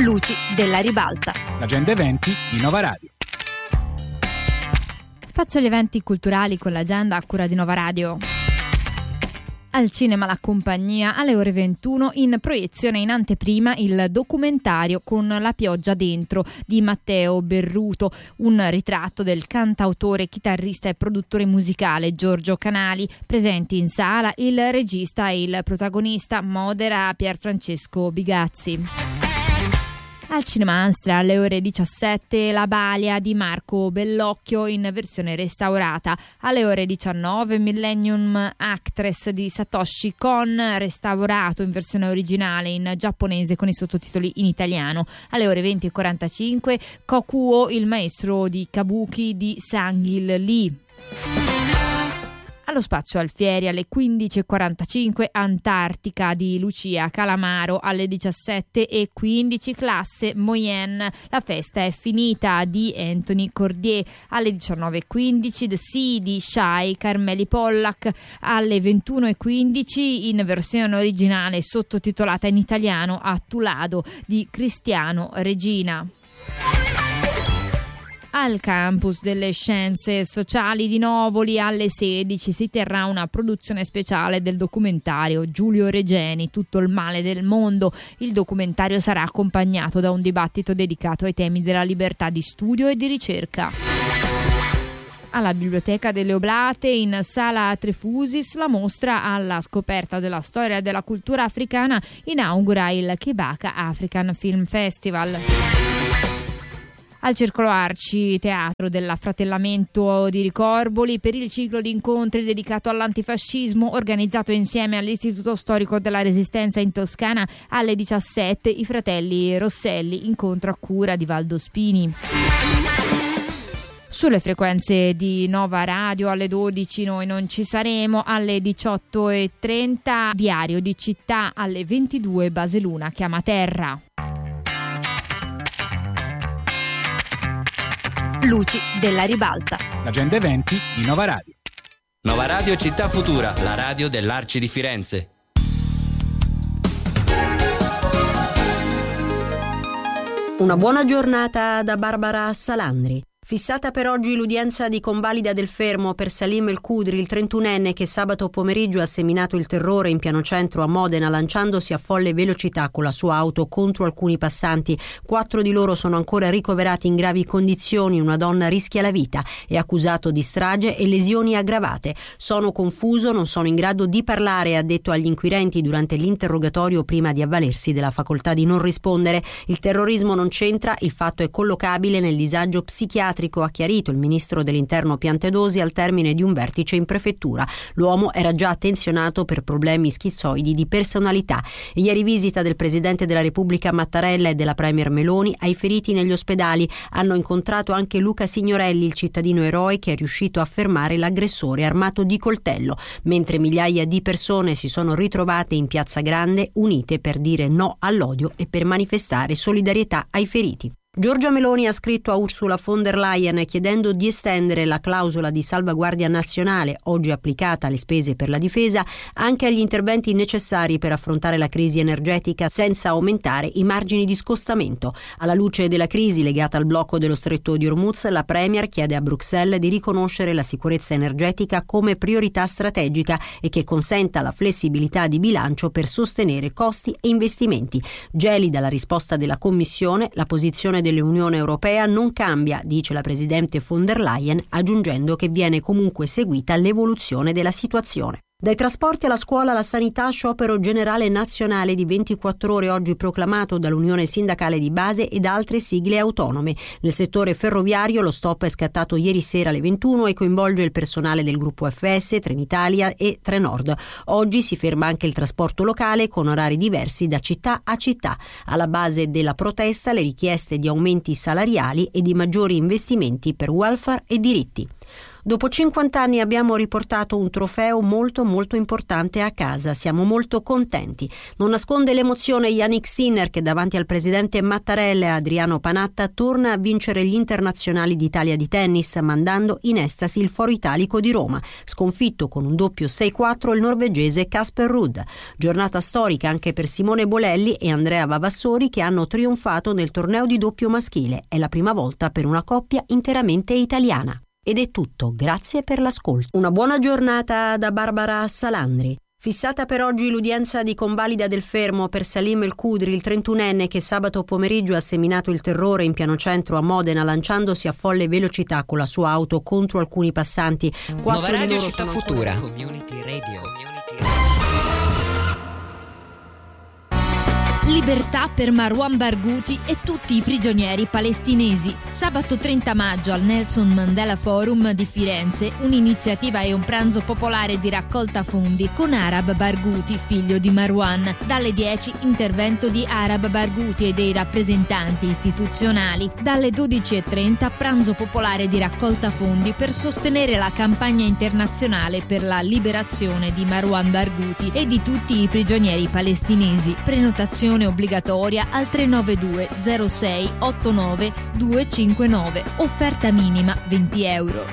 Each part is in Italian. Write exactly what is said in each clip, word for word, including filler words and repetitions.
Luci della ribalta. L'agenda eventi di Nova Radio. Spazio agli eventi culturali con l'agenda a cura di Nova Radio. Al cinema La Compagnia, alle ore ventuno, in proiezione in anteprima il documentario Con la pioggia dentro di Matteo Berruto, un ritratto del cantautore, chitarrista e produttore musicale Giorgio Canali. Presenti in sala il regista e il protagonista, modera Pierfrancesco Bigazzi. Al Cinema Astra, alle ore diciassette, La Balia di Marco Bellocchio in versione restaurata. Alle ore diciannove, Millennium Actress di Satoshi Kon, restaurato in versione originale in giapponese con i sottotitoli in italiano. Alle ore venti e quarantacinque, Kokuo, il maestro di Kabuki di Sang-il Lee. Allo Spazio Alfieri alle quindici e quarantacinque, Antartica di Lucia Calamaro. Alle diciassette e quindici, Classe Moyenne, La festa è finita di Anthony Cordier. Alle diciannove e quindici, The Sea di Shai Carmeli Pollack. Alle ventuno e quindici, in versione originale sottotitolata in italiano, Attulado di Cristiano Regina. Al campus delle scienze sociali di Novoli alle sedici si terrà una produzione speciale del documentario Giulio Regeni, Tutto il male del mondo. Il documentario sarà accompagnato da un dibattito dedicato ai temi della libertà di studio e di ricerca. Alla Biblioteca delle Oblate, in Sala Trefusis, la mostra alla scoperta della storia e della cultura africana inaugura il Kebaka African Film Festival. Al Circolo Arci Teatro dell'Affratellamento di Ricorboli, per il ciclo di incontri dedicato all'antifascismo organizzato insieme all'Istituto Storico della Resistenza in Toscana, alle diciassette, i fratelli Rosselli, incontro a cura di Valdo Spini. Sulle frequenze di Nova Radio alle dodici noi non ci saremo, alle diciotto e trenta Diario di città, alle ventidue Baseluna chiama terra. Luci della ribalta. L'agenda eventi di Nova Radio. Nova Radio Città Futura, la radio dell'Arci di Firenze. Una buona giornata da Barbara Salandri. Fissata per oggi l'udienza di convalida del fermo per Salim El Kudri, il trentunenne che sabato pomeriggio ha seminato il terrore in piano centro a Modena lanciandosi a folle velocità con la sua auto contro alcuni passanti. Quattro di loro sono ancora ricoverati in gravi condizioni, una donna rischia la vita, è accusato di strage e lesioni aggravate. Sono confuso, non sono in grado di parlare, ha detto agli inquirenti durante l'interrogatorio prima di avvalersi della facoltà di non rispondere. Il terrorismo non c'entra, il fatto è collocabile nel disagio psichiatrico, ha chiarito il ministro dell'Interno Piantedosi al termine di un vertice in prefettura. L'uomo era già attenzionato per problemi schizoidi di personalità. Ieri visita del Presidente della Repubblica Mattarella e della Premier Meloni ai feriti negli ospedali. Hanno incontrato anche Luca Signorelli, il cittadino eroe che è riuscito a fermare l'aggressore armato di coltello, mentre migliaia di persone si sono ritrovate in Piazza Grande unite per dire no all'odio e per manifestare solidarietà ai feriti. Giorgia Meloni ha scritto a Ursula von der Leyen chiedendo di estendere la clausola di salvaguardia nazionale, oggi applicata alle spese per la difesa, anche agli interventi necessari per affrontare la crisi energetica senza aumentare i margini di scostamento. Alla luce della crisi legata al blocco dello stretto di Hormuz, la Premier chiede a Bruxelles di riconoscere la sicurezza energetica come priorità strategica e che consenta la flessibilità di bilancio per sostenere costi e investimenti. Gelida la risposta della Commissione, la posizione dell'Unione Europea non cambia, dice la Presidente von der Leyen, aggiungendo che viene comunque seguita l'evoluzione della situazione. Dai trasporti alla scuola alla sanità, sciopero generale nazionale di ventiquattro ore oggi proclamato dall'Unione Sindacale di Base e da altre sigle autonome. Nel settore ferroviario lo stop è scattato ieri sera alle ventuno e coinvolge il personale del gruppo F S, Trenitalia e Trenord. Oggi si ferma anche il trasporto locale con orari diversi da città a città. Alla base della protesta le richieste di aumenti salariali e di maggiori investimenti per welfare e diritti. Dopo cinquanta anni abbiamo riportato un trofeo molto molto importante a casa, siamo molto contenti. Non nasconde l'emozione Yannick Sinner che davanti al presidente Mattarella e Adriano Panatta torna a vincere gli internazionali d'Italia di tennis, mandando in estasi il Foro Italico di Roma, sconfitto con un doppio sei quattro il norvegese Casper Ruud. Giornata storica anche per Simone Bolelli e Andrea Vavassori che hanno trionfato nel torneo di doppio maschile. È la prima volta per una coppia interamente italiana. Ed è tutto, grazie per l'ascolto. Una buona giornata da Barbara Salandri. Fissata per oggi l'udienza di convalida del fermo per Salim El Kudri, il trentunenne che sabato pomeriggio ha seminato il terrore in piano centro a Modena lanciandosi a folle velocità con la sua auto contro alcuni passanti. Quattro Nuova Radio Città sono Futura. ancora... Community Radio. Community Radio. Libertà per Marwan Barghouti e tutti i prigionieri palestinesi. Sabato trenta maggio al Nelson Mandela Forum di Firenze, un'iniziativa e un pranzo popolare di raccolta fondi con Arab Barghouti, figlio di Marwan. Dalle dieci intervento di Arab Barghouti e dei rappresentanti istituzionali. Dalle dodici e trenta pranzo popolare di raccolta fondi per sostenere la campagna internazionale per la liberazione di Marwan Barghouti e di tutti i prigionieri palestinesi. Prenotazione obbligatoria al tre nove due zero sei otto nove due cinque nove. Offerta minima venti euro.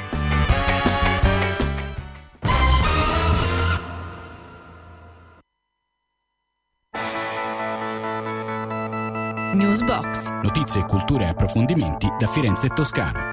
Newsbox. Notizie, cultura e approfondimenti da Firenze e Toscana.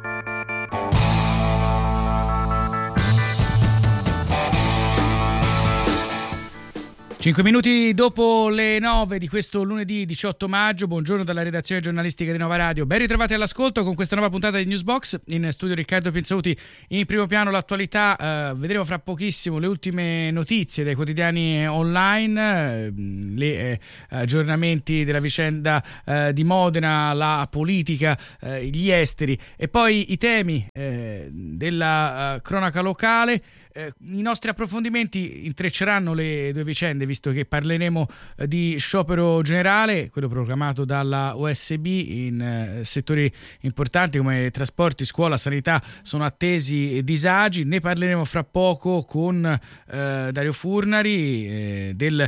Cinque minuti dopo le nove di questo lunedì diciotto maggio, buongiorno dalla redazione giornalistica di Nova Radio. Ben ritrovati all'ascolto con questa nuova puntata di Newsbox. In studio Riccardo Pinzauti, in primo piano l'attualità. Eh, vedremo fra pochissimo le ultime notizie dai quotidiani online, eh, gli eh, aggiornamenti della vicenda eh, di Modena, la politica, eh, gli esteri e poi i temi eh, della eh, cronaca locale. Eh, I nostri approfondimenti intrecceranno le due vicende, visto che parleremo eh, di sciopero generale, quello proclamato dalla U S B in eh, settori importanti come trasporti, scuola, sanità, sono attesi disagi. Ne parleremo fra poco con eh, Dario Furnari eh, del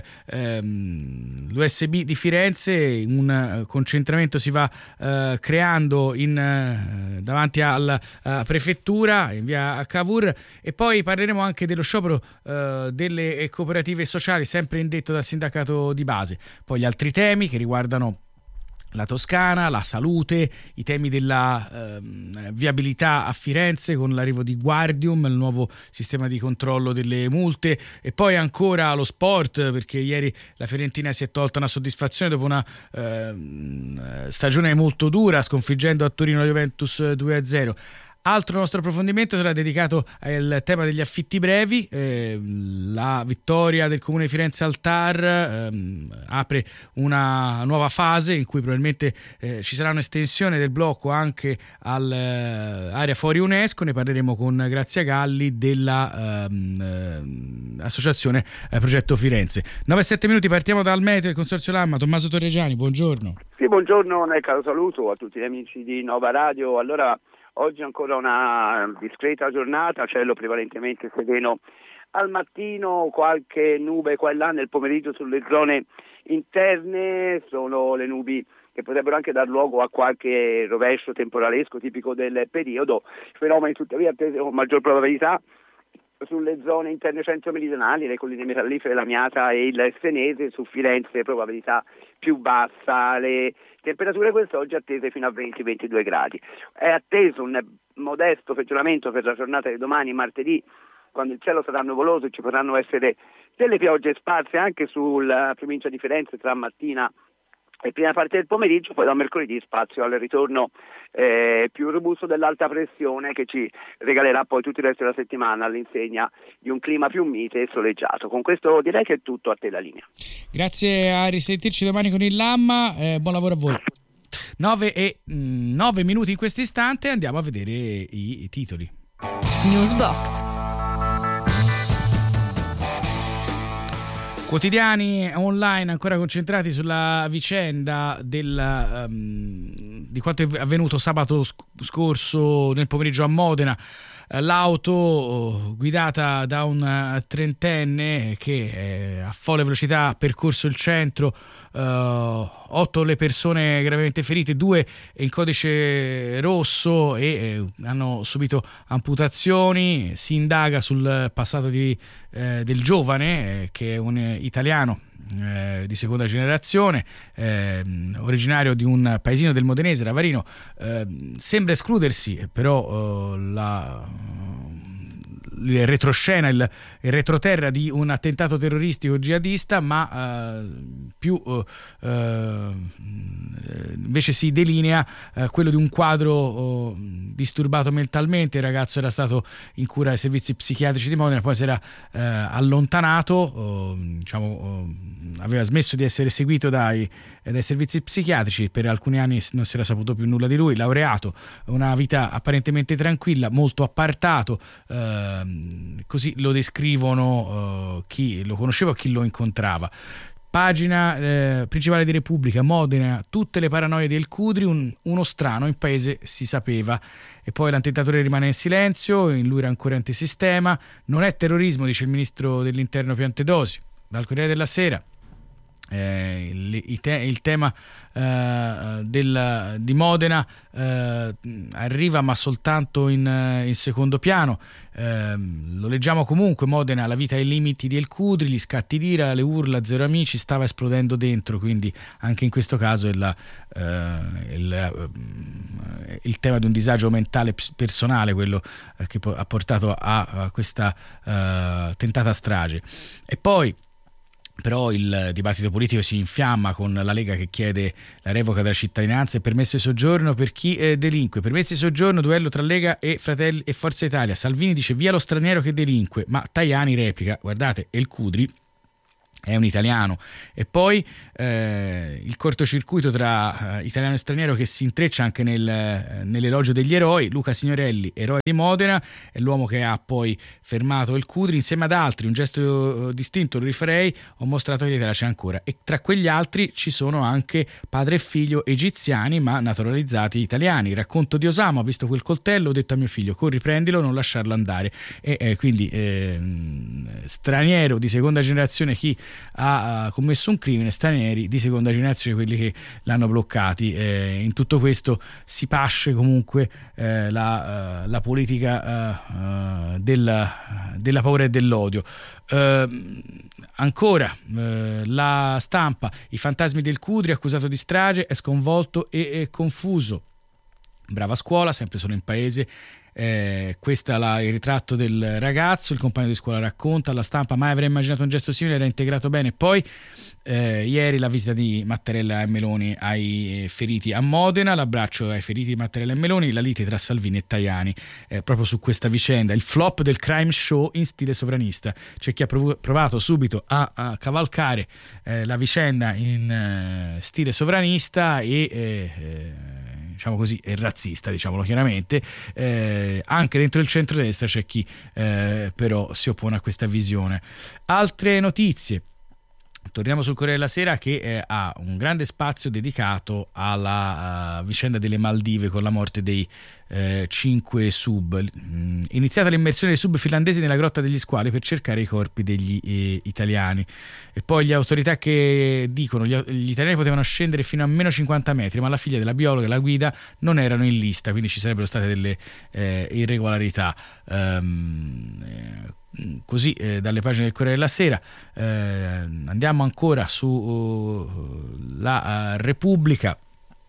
ehm, l'U S B di Firenze. Un uh, concentramento si va uh, creando in, uh, davanti alla uh, prefettura in via Cavour, e poi parleremo anche dello sciopero eh, delle cooperative sociali, sempre indetto dal sindacato di base. Poi gli altri temi che riguardano la Toscana, la salute, i temi della eh, viabilità a Firenze con l'arrivo di Guardium, il nuovo sistema di controllo delle multe, e poi ancora lo sport, perché ieri la Fiorentina si è tolta una soddisfazione dopo una eh, stagione molto dura, sconfiggendo a Torino la Juventus due a zero. Altro nostro approfondimento sarà dedicato al tema degli affitti brevi. Eh, la vittoria del Comune di Firenze al T A R ehm, apre una nuova fase in cui probabilmente eh, ci sarà un'estensione del blocco anche all'area fuori UNESCO. Ne parleremo con Grazia Galli della ehm, associazione eh, Progetto Firenze. nove e sette minuti, partiamo dal meteo del Consorzio Lamma. Tommaso Torregiani, buongiorno. Sì, buongiorno, un caro saluto a tutti gli amici di Nova Radio. Allora, oggi ancora una discreta giornata, cielo prevalentemente sereno al mattino, qualche nube qua e là nel pomeriggio sulle zone interne, sono le nubi che potrebbero anche dar luogo a qualche rovescio temporalesco tipico del periodo, fenomeni tuttavia attesi con maggior probabilità sulle zone interne centro-meridionali, le colline metallifere, l'Amiata e il Senese. Su Firenze probabilità più bassa, le temperature quest'oggi attese fino a venti ventidue gradi. È atteso un modesto peggioramento per la giornata di domani, martedì, quando il cielo sarà nuvoloso e ci potranno essere delle piogge sparse anche sulla provincia di Firenze tra mattina e prima parte del pomeriggio. Poi da mercoledì spazio al ritorno eh, più robusto dell'alta pressione, che ci regalerà poi tutto il resto della settimana all'insegna di un clima più mite e soleggiato. Con questo direi che è tutto, a te la linea. Grazie, a risentirci domani con il Lamma, eh, buon lavoro a voi. nove e nove minuti in questo istante, andiamo a vedere i, i titoli. Newsbox. Quotidiani online ancora concentrati sulla vicenda del, um, di quanto è avvenuto sabato scorso nel pomeriggio a Modena. eh, l'auto guidata da un trentenne che eh, a folle velocità ha percorso il centro. Uh, otto le persone gravemente ferite, due in codice rosso e eh, hanno subito amputazioni. Si indaga sul passato di, eh, del giovane eh, che è un italiano eh, di seconda generazione, eh, originario di un paesino del Modenese, Ravarino. Eh, sembra escludersi però uh, la il retroscena, il, il retroterra di un attentato terroristico jihadista, ma eh, più eh, invece si delinea eh, quello di un quadro eh, disturbato mentalmente. Il ragazzo era stato in cura ai servizi psichiatrici di Modena, poi si era eh, allontanato, eh, diciamo, eh, aveva smesso di essere seguito dai, dai servizi psichiatrici, per alcuni anni non si era saputo più nulla di lui. Laureato, una vita apparentemente tranquilla, molto appartato, eh, così lo descrivono uh, chi lo conosceva o chi lo incontrava. Pagina eh, principale di Repubblica: Modena, tutte le paranoie del Cudri, un, uno strano in paese si sapeva. E poi l'attentatore rimane in silenzio, in lui rancore antisistema, non è terrorismo, dice il ministro dell'interno Piantedosi. Dal Corriere della Sera Eh, il, il, te, il tema eh, del, di Modena eh, arriva ma soltanto in, in secondo piano. Eh, lo leggiamo comunque: Modena, la vita ai limiti di El Cudri, gli scatti d'ira, le urla, zero amici, stava esplodendo dentro. Quindi anche in questo caso è la, eh, il, il tema di un disagio mentale personale, quello che ha portato a, a questa eh, tentata strage. E poi però il dibattito politico si infiamma con la Lega che chiede la revoca della cittadinanza e permesso di soggiorno per chi eh, delinque. Permessi di soggiorno, duello tra Lega e Fratelli e Forza Italia. Salvini dice via lo straniero che delinque, ma Tajani replica: guardate, El Cudri è un italiano. E poi eh, il cortocircuito tra eh, italiano e straniero che si intreccia anche nel, eh, nell'elogio degli eroi. Luca Signorelli, eroe di Modena, è l'uomo che ha poi fermato il Cudri insieme ad altri. Un gesto eh, distinto, lo rifarei, ho mostrato che l'Italia c'è ancora. E tra quegli altri ci sono anche padre e figlio egiziani ma naturalizzati italiani. Racconto di Osama: ho visto quel coltello, ho detto a mio figlio corri, prendilo, non lasciarlo andare. E eh, quindi eh, straniero di seconda generazione chi ha commesso un crimine, stranieri di seconda generazione quelli che l'hanno bloccati. Eh, in tutto questo si pasce comunque eh, la, uh, la politica uh, uh, della, della paura e dell'odio. Uh, ancora uh, la Stampa: i fantasmi del Cudri, accusato di strage, è sconvolto e, e confuso. Brava scuola, sempre solo in paese. Eh, questo è la, il ritratto del ragazzo. Il compagno di scuola racconta alla Stampa: mai avrei immaginato un gesto simile, era integrato bene. Poi eh, ieri la visita di Mattarella e Meloni ai feriti a Modena, l'abbraccio ai feriti di Mattarella e Meloni, la lite tra Salvini e Tajani eh, proprio su questa vicenda. Il flop del crime show in stile sovranista. C'è chi ha prov- provato subito a, a cavalcare eh, la vicenda in eh, stile sovranista e eh, eh, diciamo così, è razzista, diciamolo chiaramente. Eh, anche dentro il centrodestra c'è chi eh, però si oppone a questa visione. Altre notizie. Torniamo sul Corriere della Sera, che eh, ha un grande spazio dedicato alla uh, vicenda delle Maldive con la morte dei eh, cinque sub. Mm, iniziata l'immersione dei sub finlandesi nella grotta degli squali per cercare i corpi degli eh, italiani. E poi le autorità che dicono gli, gli italiani potevano scendere fino a meno cinquanta metri, ma la figlia della biologa e la guida non erano in lista, quindi ci sarebbero state delle eh, irregolarità. Um, eh, Così eh, dalle pagine del Corriere della Sera. Eh, andiamo ancora su uh, la uh, Repubblica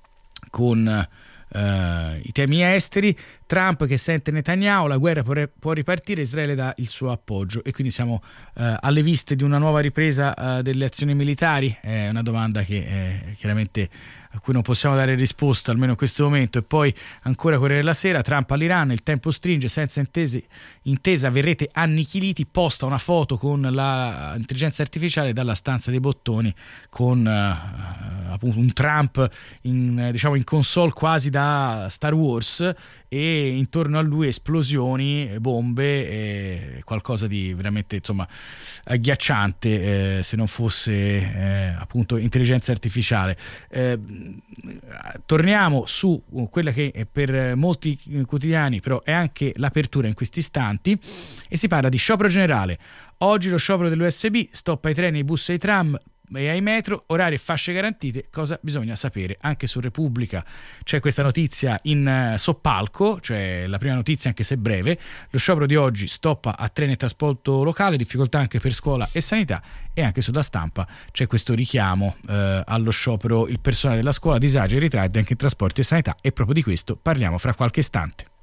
con uh, i temi esteri. Trump che sente Netanyahu, la guerra può, re- può ripartire, Israele dà il suo appoggio. E quindi siamo uh, alle viste di una nuova ripresa uh, delle azioni militari. È una domanda che eh, chiaramente a cui non possiamo dare risposta almeno in questo momento. E poi ancora Corriere della Sera: Trump all'Iran, il tempo stringe, senza intese, intesa verrete annichiliti. Posta una foto con l'intelligenza artificiale dalla stanza dei bottoni con uh, appunto un Trump in, diciamo in console quasi da Star Wars, e intorno a lui esplosioni, bombe, e qualcosa di veramente insomma agghiacciante, eh, se non fosse eh, appunto intelligenza artificiale. Eh, torniamo su quella che per molti quotidiani però è anche l'apertura in questi istanti, e si parla di sciopero generale. Oggi lo sciopero dell'U S B, stop ai treni, ai bus e ai tram e ai metro, orari e fasce garantite. Cosa bisogna sapere? Anche su Repubblica c'è questa notizia in soppalco, cioè la prima notizia anche se breve: lo sciopero di oggi, stop a treni e trasporto locale, difficoltà anche per scuola e sanità. E anche sulla Stampa c'è questo richiamo eh, allo sciopero, il personale della scuola, disagi e ritardi anche in trasporti e sanità, e proprio di questo parliamo fra qualche istante.